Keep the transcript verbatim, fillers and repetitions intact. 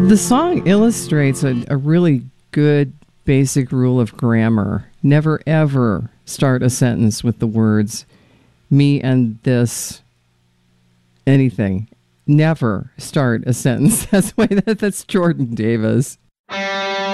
The song illustrates a, a really good basic rule of grammar. Never, ever start a sentence with the words, me and this, anything. Never start a sentence. That's why that, that's Jordan Davis.